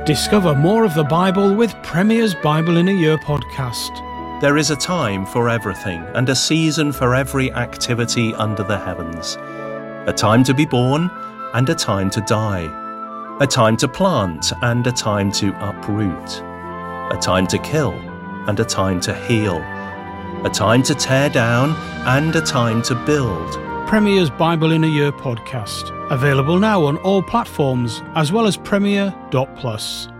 Discover more of the Bible with Premier's Bible in a Year podcast. There is a time for everything and a season for every activity under the heavens. A time to be born and a time to die. A time to plant and a time to uproot. A time to kill and a time to heal. A time to tear down and a time to build. Premier's Bible in a Year podcast. Available now on all platforms as well as Premier.plus.